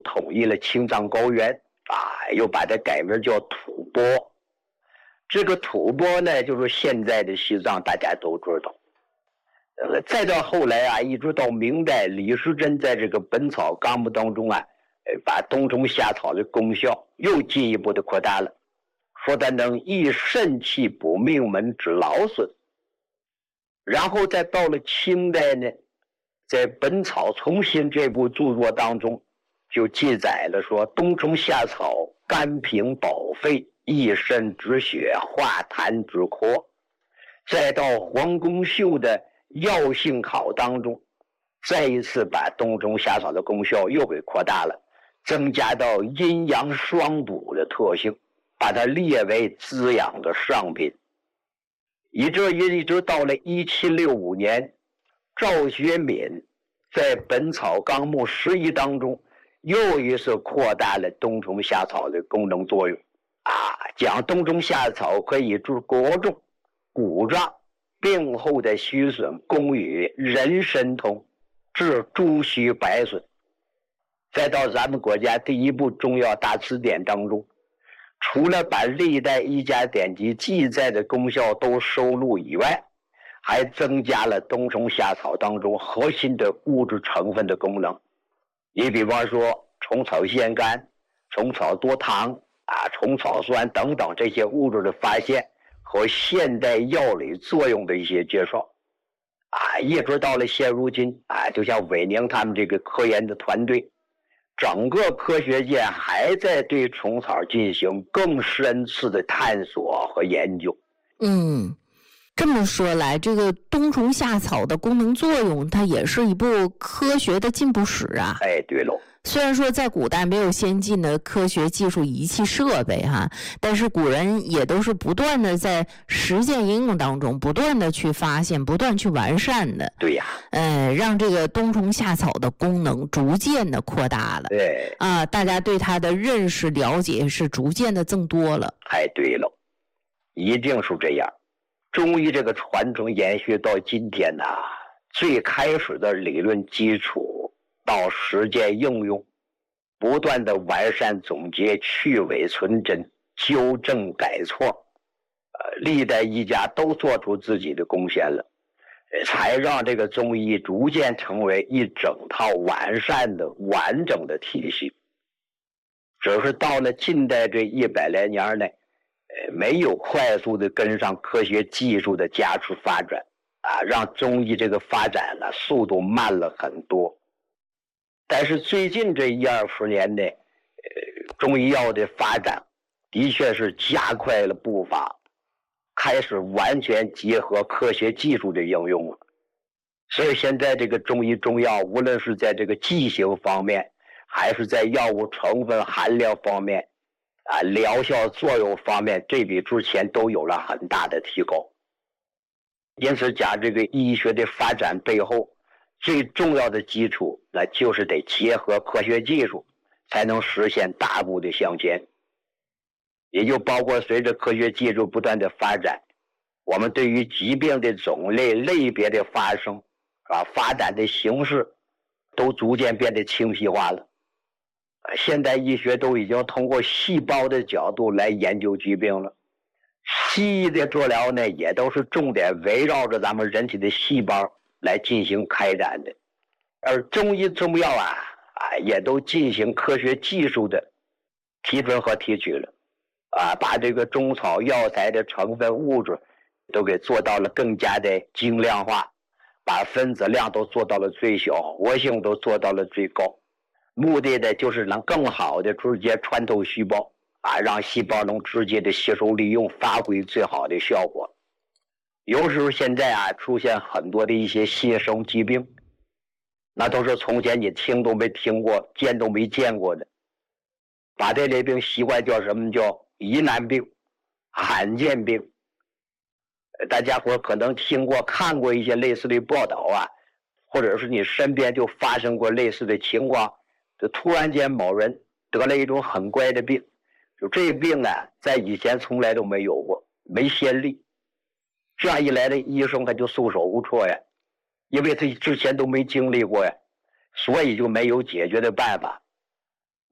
统一了青藏高原又把它改名叫吐蕃。这个吐蕃呢，就是现在的西藏，大家都知道。再到后来一直到明代，李时珍在这个《本草纲目》当中把冬虫夏草的功效又进一步的扩大了，说它能益肾气、补命门、治劳损。然后再到了清代呢，在《本草从新》这部著作当中，就记载了说冬虫夏草甘平保肺、益肾止血、化痰止咳。再到黄公秀的药性考当中，再一次把冬虫夏草的功效又给扩大了，增加到阴阳双补的特性，把它列为滋养的上品。一直到了1765年，赵学敏在《本草纲目11》当中又一次扩大了冬虫夏草的功能作用讲冬虫夏草可以治国重、骨胀、病后的虚损，功于人参通，治诸虚百损。再到咱们国家第一部中药大辞典当中，除了把历代医家典籍记载的功效都收录以外，还增加了冬虫夏草当中核心的物质成分的功能。你比方说虫草酰苷、虫草多糖虫草酸等等这些物质的发现和现代药理作用的一些介绍一直到了现如今就像韦宁他们这个科研的团队，整个科学界还在对虫草进行更深次的探索和研究。 这么说来，这个冬虫夏草的功能作用，它也是一部科学的进步史对喽。 虽然说在古代没有先进的科学技术仪器设备但是古人也都是不断的在实践应用当中不断的去发现，不断去完善的。 对呀。 让这个冬虫夏草的功能逐渐的扩大了。 对大家对它的认识了解是逐渐的增多了。 对喽，一定是这样。中医这个传承延续到今天最开始的理论基础到实践应用，不断的完善总结，去伪存真，纠正改错，历代医家都做出自己的贡献了，才让这个中医逐渐成为一整套完善的完整的体系。只是到了近代这100来年呢，没有快速的跟上科学技术的加速发展让中医这个发展速度慢了很多。但是最近这1-20年呢，中医药的发展的确是加快了步伐，开始完全结合科学技术的应用了。所以现在这个中医中药，无论是在这个剂型方面，还是在药物成分含量方面疗效作用方面，这比之前都有了很大的提高。因此讲这个医学的发展背后最重要的基础，那就是得结合科学技术，才能实现大步的向前。也就包括随着科学技术不断的发展，我们对于疾病的种类、类别的发生发展的形式都逐渐变得清晰化了。现代医学都已经通过细胞的角度来研究疾病了，西医的治疗呢，也都是重点围绕着咱们人体的细胞来进行开展的。而中医中药也都进行科学技术的提纯和提取了把这个中草药材的成分物质都给做到了更加的精量化，把分子量都做到了最小，活性都做到了最高，目的呢就是能更好的直接穿透细胞让细胞能直接的吸收利用，发挥最好的效果。有时候现在出现很多的一些新生疾病，那都是从前你听都没听过，见都没见过的，把这类病习惯叫什么？叫疑难病、罕见病。大家伙可能听过看过一些类似的报道或者是你身边就发生过类似的情况，就突然间某人得了一种很怪的病，就这病在以前从来都没有过，没先例。这样一来的医生他就束手无措呀，因为他之前都没经历过呀，所以就没有解决的办法。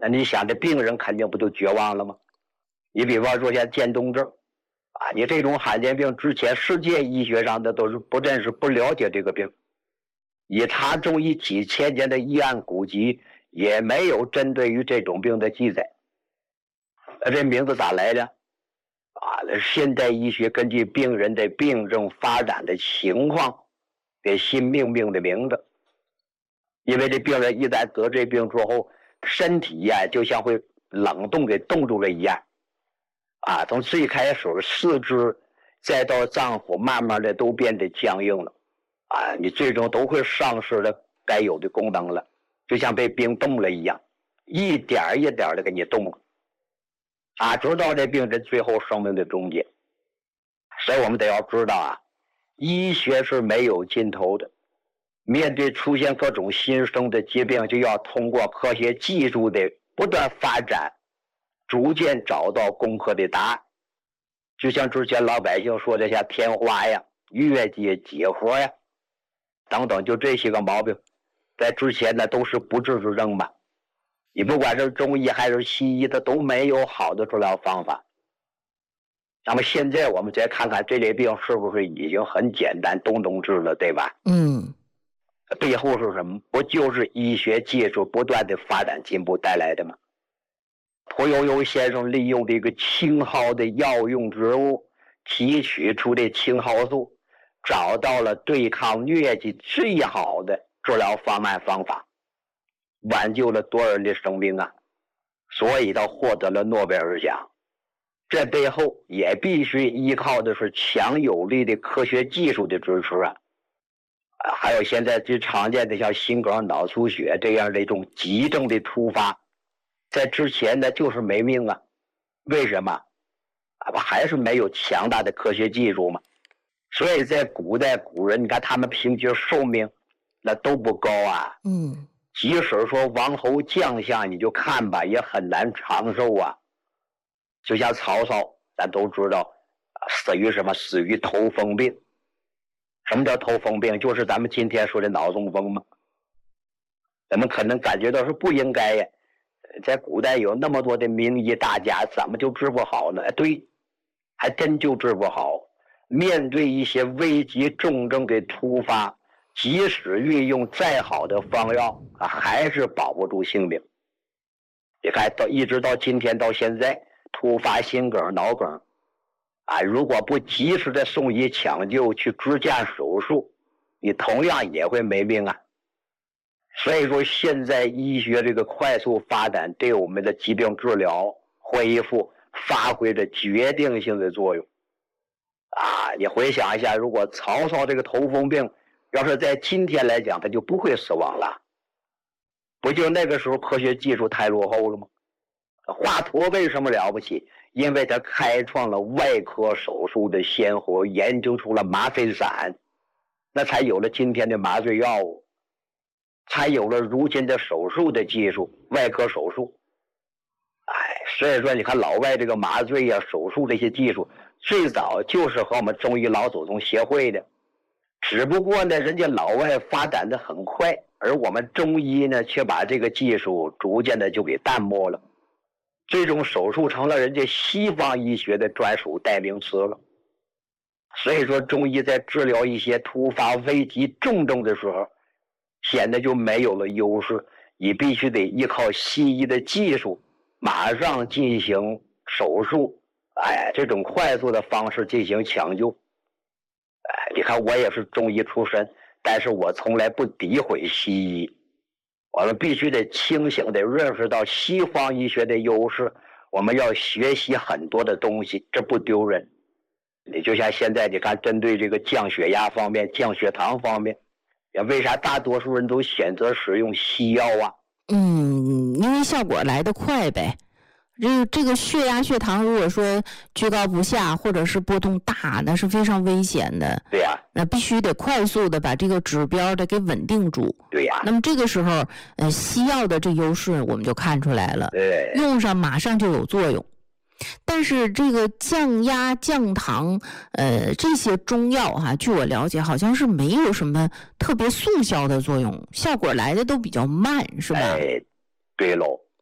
那你想这病人肯定不就绝望了吗？你比方说像渐冻症啊，你这种罕见病之前世界医学上的都是不认识不了解这个病，以他中医几千年的医案古籍也没有针对于这种病的记载。这名字咋来的啊？现代医学根据病人的病症发展的情况给新命名的名字。因为这病人一旦得这病之后，身体呀就像会冷冻给冻住了一样啊，从最开始四肢再到脏腑慢慢的都变得僵硬了啊，你最终都会丧失了该有的功能了，就像被冰冻了一样，一点一点的给你冻了啊，直到这病人最后生命的终结。所以我们得要知道啊，医学是没有尽头的，面对出现各种新生的疾病，就要通过科学技术的不断发展，逐渐找到攻克的答案。就像之前老百姓说的像天花呀、月季、几何呀等等，就这些个毛病，在之前呢都是不治之症嘛。你不管是中医还是西医，它都没有好的治疗方法。那么现在我们再看看这类病是不是已经很简单都能治了，对吧？背后是什么？不就是医学技术不断的发展进步带来的吗？屠呦呦先生利用这个青蒿的药用植物提取出的青蒿素，找到了对抗疟疾最好的治疗方案方法，挽救了多少人的生命啊！所以他获得了诺贝尔奖。这背后也必须依靠的是强有力的科学技术的支持啊！还有现在最常见的像心梗、脑出血这样的一种急症的突发，在之前呢就是没命啊。为什么？不还是没有强大的科学技术吗？所以在古代古人，你看他们平均寿命那都不高啊。即使说王侯将相，你就看吧，也很难长寿啊。就像曹操，咱都知道，死于什么？死于头风病。什么叫头风病？就是咱们今天说的脑中风嘛。咱们可能感觉到是不应该呀，在古代有那么多的名医大家，怎么就治不好呢？对，还真就治不好。面对一些危急重症的突发，即使运用再好的方药还是保不住性命。你看一直到今天到现在，突发心梗、脑梗如果不及时的送医抢救，去支架手术，你同样也会没命啊。所以说现在医学这个快速发展对我们的疾病治疗恢复发挥着决定性的作用你回想一下，如果曹操这个头风病要是在今天来讲，他就不会死亡了，不就那个时候科学技术太落后了吗？华佗为什么了不起？因为他开创了外科手术的先河，研究出了吗啡散，那才有了今天的麻醉药物，才有了如今的手术的技术，外科手术。所以说你看老外这个麻醉手术这些技术最早就是和我们中医老祖宗协会的，只不过呢人家老外发展的很快，而我们中医呢却把这个技术逐渐的就给淡漠了，这种手术成了人家西方医学的专属代名词了。所以说中医在治疗一些突发危急重症的时候显得就没有了优势，你必须得依靠西医的技术马上进行手术，这种快速的方式进行抢救。你看我也是中医出身，但是我从来不诋毁西医，我们必须得清醒地认识到西方医学的优势，我们要学习很多的东西，这不丢人。你就像现在你看针对这个降血压方面、降血糖方面，为啥大多数人都选择使用西药啊？ 因为效果来得快呗。这个血压、血糖如果说居高不下，或者是波动大，那是非常危险的。 对呀， 那必须得快速的把这个指标的给稳定住。 对呀。 那么这个时候，西药的这优势我们就看出来了， 对， 用上马上就有作用。但是这个降压、降糖，这些中药据我了解，好像是没有什么特别速效的作用，效果来的都比较慢，是吧？ 对喽。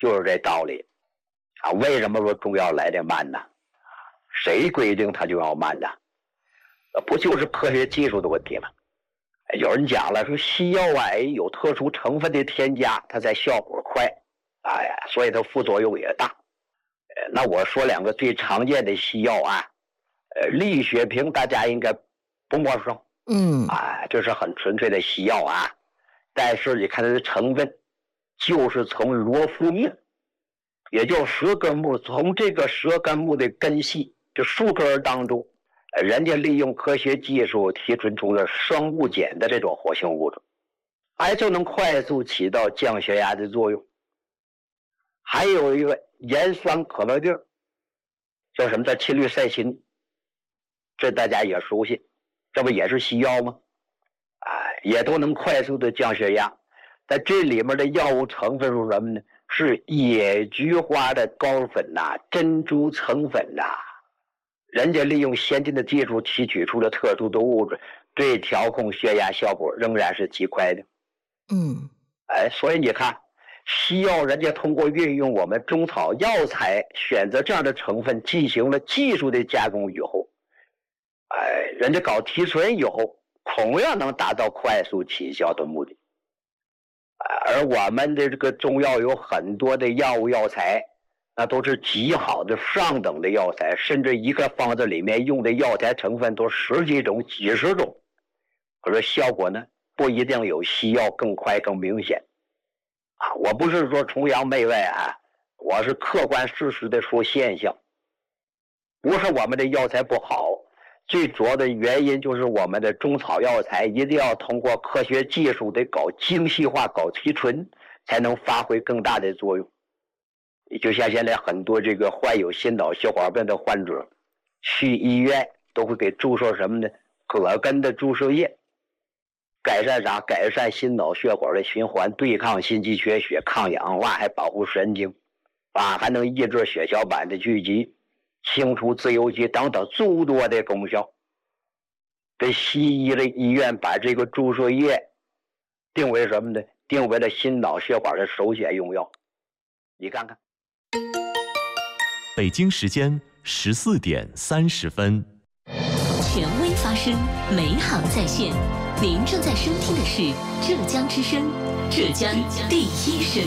就是这道理啊。为什么说中药来得慢呢？谁规定它就要慢呢？不就是科学技术的问题吗？有人讲了，说西药啊有特殊成分的添加，它才效果快，哎呀，所以它副作用也大。那我说两个最常见的西药啊，利血平大家应该不陌生，这是很纯粹的西药啊。但是你看它的成分，就是从罗浮木，也就舌根木，从这个舌根木的根系，这树根当中，人家利用科学技术提纯出了生物碱的这种活性物质，就能快速起到降血压的作用。还有一个盐酸可乐锭，叫什么叫氰氯噻嗪，这大家也熟悉，这不也是西药吗？也都能快速的降血压。但这里面的药物成分是什么呢？是野菊花的膏粉呐，珍珠层粉呐。人家利用先进的技术提取出了特殊的物质，对调控血压效果仍然是极快的。所以你看，西药人家通过运用我们中草药材选择这样的成分进行了技术的加工以后，人家搞提纯以后，同样能达到快速起效的目的。而我们的这个中药有很多的药物药材，那都是极好的上等的药材，甚至一个方子里面用的药材成分都10几种、几十种，可是效果呢不一定有西药更快更明显。我不是说崇洋媚外啊，我是客观事实的说现象。不是我们的药材不好，最主要的原因就是我们的中草药材一定要通过科学技术得搞精细化、搞提纯，才能发挥更大的作用。就像现在很多这个患有心脑血管病的患者，去医院都会给注射什么呢？葛根的注射液，改善啥？改善心脑血管的循环，对抗心肌缺血，抗氧化，还保护神经，还能抑制血小板的聚集，清除自由基等等诸多的功效。这西医的医院把这个注射液定为什么呢？定为了心脑血管的首选用药。你看看。 北京时间14点30分。 权威发声，美好在线。您正在收听的是浙江之声，浙江第一声。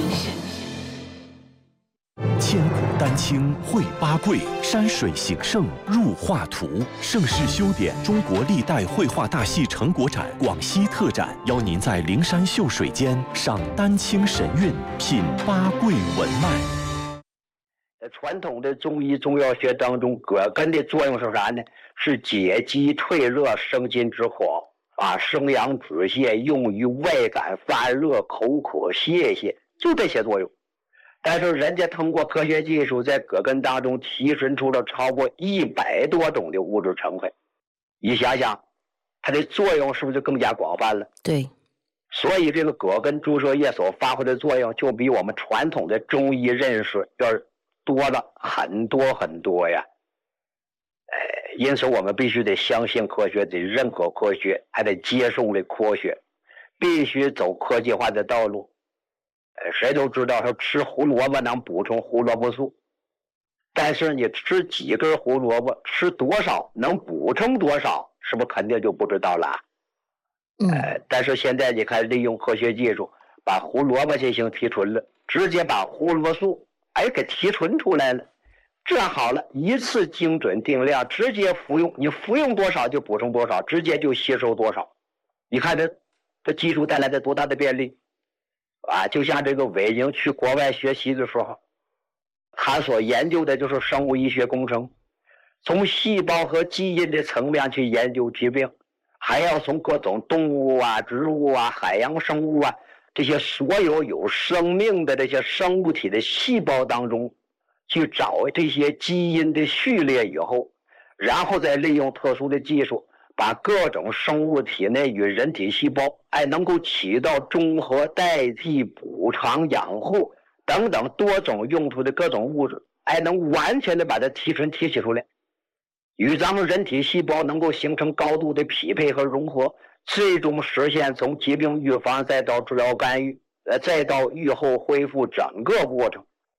千古丹青绘八桂，山水形胜入画图。盛世修典中国历代绘画大戏成果展广西特展，邀您在灵山秀水间赏丹青神韵，品八桂文脉。 传统的中医中药学当中，葛根的作用是啥呢？是解肌退热、生津止火，生阳止泻，用于外感发热、口渴、泄泻，就这些作用。但是人家通过科学技术，在葛根当中提纯出了超过100多种的物质成分。你想想，它的作用是不是就更加广泛了？ 对。 所以这个葛根注射液所发挥的作用，就比我们传统的中医认识要多了很多很多呀。因此我们必须得相信科学，得认可科学，还得接受这科学，必须走科技化的道路。谁都知道说吃胡萝卜能补充胡萝卜素，但是你吃几根胡萝卜，吃多少，能补充多少，是不是肯定就不知道了？但是现在你看，利用科学技术把胡萝卜进行提纯了，直接把胡萝卜素给提纯出来了。这样好了，一次精准定量，直接服用，你服用多少就补充多少，直接就吸收多少。你看这技术带来的多大的便利就像这个韦宁去国外学习的时候，他所研究的就是生物医学工程，从细胞和基因的层面去研究疾病，还要从各种动物植物海洋生物这些所有有生命的这些生物体的细胞当中去找这些基因的序列以后，然后再利用特殊的技术，把各种生物体内与人体细胞能够起到中和、代替、补偿、养护等等多种用途的各种物质，能完全的把它提纯提取出来，与咱们人体细胞能够形成高度的匹配和融合，最终实现从疾病预防再到治疗干预再到预后恢复整个过程。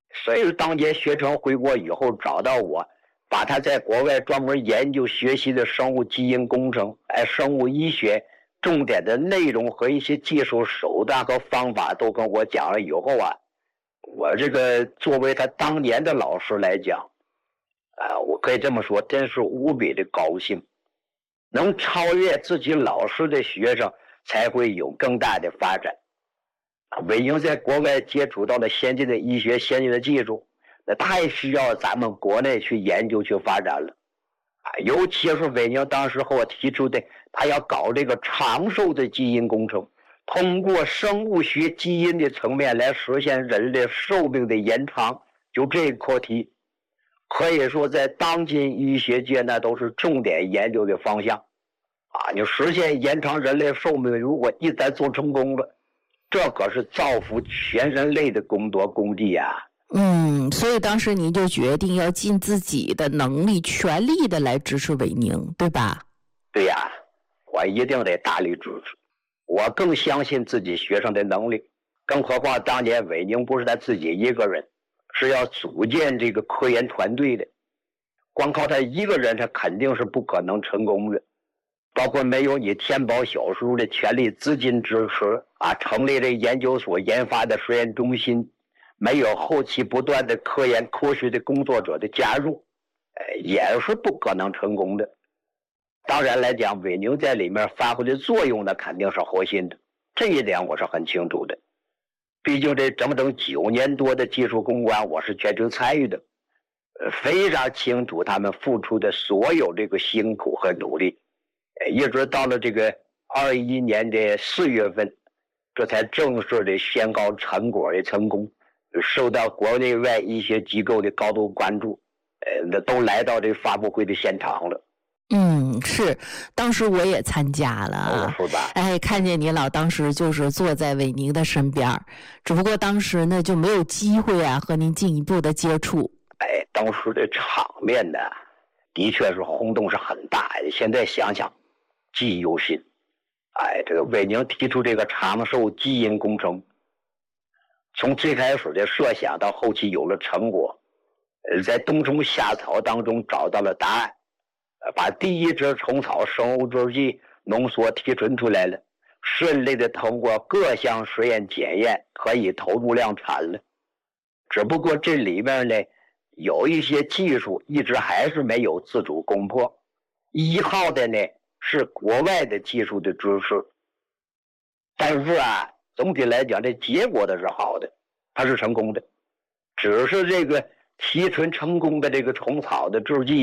所以当年学成回国以后找到我，把他在国外专门研究学习的生物基因工程、生物医学重点的内容和一些技术手段和方法都跟我讲了以后啊，我这个作为他当年的老师来讲，我可以这么说，真是无比的高兴。能超越自己老师的学生才会有更大的发展。韦宁在国外接触到了先进的医学、先进的技术，那太需要咱们国内去研究去发展了。尤其是韦宁当时和我提出的，他要搞这个长寿的基因工程，通过生物学基因的层面来实现人类寿命的延长，就这个课题可以说在当今医学界那都是重点研究的方向你实现延长人类寿命，如果一旦做成功了，这可是造福全人类的功德功绩啊。 所以当时您就决定要尽自己的能力全力的来支持韦宁，对吧？ 对呀，我一定得大力支持。我更相信自己学生的能力，更何况当年韦宁不是他自己一个人，是要组建这个科研团队的，光靠他一个人他肯定是不可能成功的。包括没有你天宝小叔的全力资金支持成立了研究所研发的实验中心，没有后期不断的科研科学的工作者的加入，也是不可能成功的。当然来讲，韦宁在里面发挥的作用呢，肯定是核心的，这一点我是很清楚的。毕竟这整9年多的技术攻关，我是全程参与的，非常清楚他们付出的所有这个辛苦和努力。一直到了这个21年的4月份，这才正式的宣告成果的成功，受到国内外医学机构的高度关注，都来到这发布会的现场了。 是，当时我也参加了是吧？ 看见你老当时就是坐在韦宁的身边，只不过当时呢就没有机会和您进一步的接触。 当时的场面呢，的确是轰动是很大的。现在想想，记忆犹新。这个韦宁提出这个长寿基因工程，从最开始的设想到后期有了成果，在冬虫夏草当中找到了答案，把第一支虫草生物制剂浓缩提纯出来了，顺利的通过各项实验检验，可以投入量产了。只不过这里面呢，有一些技术一直还是没有自主攻破，依靠的呢是国外的技术的支持。但是总体来讲，这结果的是好的，它是成功的。只是这个提纯成功的这个虫草的制剂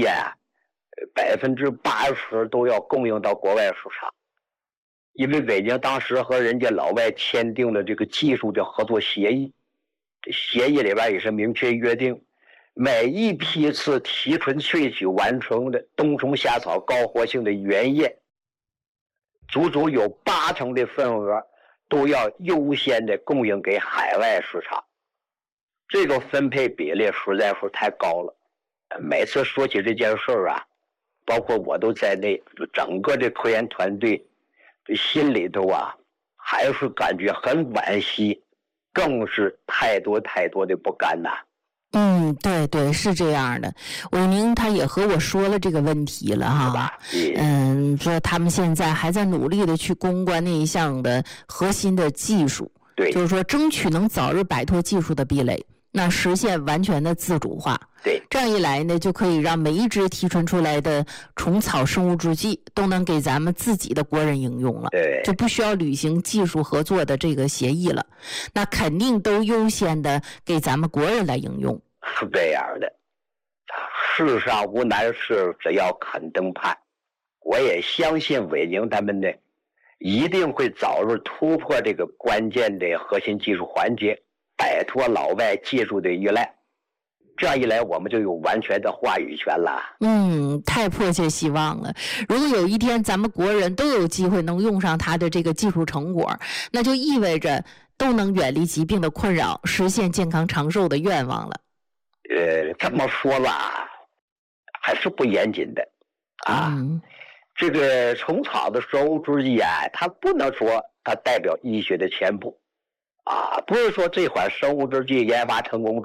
80%都要供应到国外市场。因为北京当时和人家老外签订了这个技术的合作协议，这协议里边也是明确约定，每一批次提纯萃取完成的冬虫夏草高活性的原液，足足有80%的份额都要优先的供应给海外市场。这个分配比例实在是太高了。每次说起这件事包括我都在内，整个的科研团队心里头还是感觉很惋惜，更是太多的不甘呐。 对，是这样的。韦宁他也和我说了这个问题了说他们现在还在努力的去攻关那一项的核心的技术， 对， 就是说争取能早日摆脱技术的壁垒，那实现完全的自主化。 对， 这样一来呢，就可以让每一支提纯出来的虫草生物制剂都能给咱们自己的国人应用了， 对， 就不需要履行技术合作的这个协议了，那肯定都优先的给咱们国人来应用。 是这样的，世上无难事，只要肯登攀。我也相信韦宁他们呢，一定会早日突破这个关键的核心技术环节，摆脱老外技术的依赖。这样一来，我们就有完全的话语权了。 太迫切希望了。如果有一天咱们国人都有机会能用上他的这个技术成果，那就意味着都能远离疾病的困扰，实现健康长寿的愿望了。 这么说吧，还是不严谨的这个虫草的生物制剂它不能说它代表医学的全部不是说这款生物制剂研发成功